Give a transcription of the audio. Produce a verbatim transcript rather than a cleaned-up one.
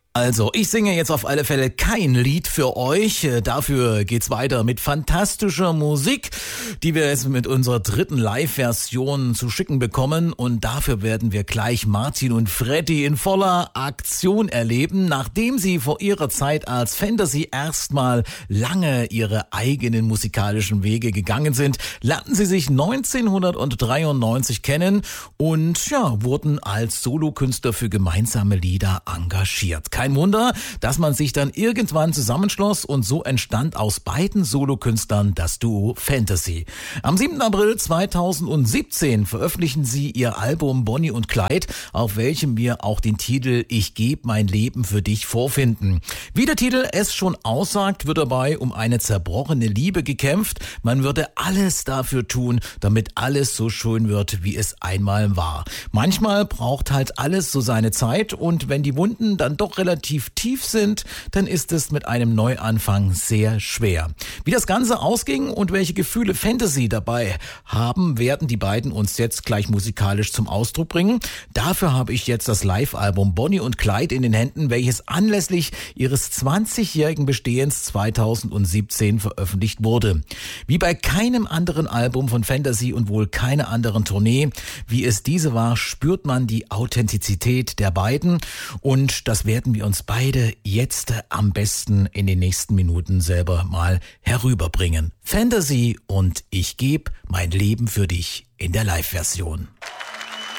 Also, ich singe jetzt auf alle Fälle kein Lied für euch. Dafür geht's weiter mit fantastischer Musik, die wir jetzt mit unserer dritten Live-Version zu schicken bekommen. Und dafür werden wir gleich Martin und Freddy in voller Aktion erleben. Nachdem sie vor ihrer Zeit als Fantasy erstmal lange ihre eigenen musikalischen Wege gegangen sind, lernten sie sich neunzehnhundertdreiundneunzig kennen und ja, wurden als Solokünstler für gemeinsame Lieder engagiert. Kein Wunder, dass man sich dann irgendwann zusammenschloss und so entstand aus beiden Solokünstlern das Duo Fantasy. Am siebten April zweitausendsiebzehn veröffentlichen sie ihr Album Bonnie und Clyde, auf welchem wir auch den Titel Ich geb mein Leben für dich vorfinden. Wie der Titel es schon aussagt, wird dabei um eine zerbrochene Liebe gekämpft. Man würde alles dafür tun, damit alles so schön wird, wie es einmal war. Manchmal braucht halt alles so seine Zeit und wenn die Wunden dann doch relativ tief sind, dann ist es mit einem Neuanfang sehr schwer. Wie das Ganze ausging und welche Gefühle Fantasy dabei haben, werden die beiden uns jetzt gleich musikalisch zum Ausdruck bringen. Dafür habe ich jetzt das Live-Album Bonnie und Clyde in den Händen, welches anlässlich ihres zwanzigjährigen Bestehens zweitausendsiebzehn veröffentlicht wurde. Wie bei keinem anderen Album von Fantasy und wohl keiner anderen Tournee, wie es diese war, spürt man die Authentizität der beiden und das werden wir uns beide jetzt am besten in den nächsten Minuten selber mal herüberbringen. Fantasy und Ich geb mein Leben für dich in der Live-Version.